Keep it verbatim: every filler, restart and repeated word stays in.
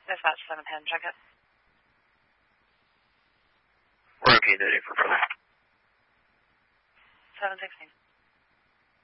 Dispatch seven ten, check it. We're okay today for further. seven sixteen.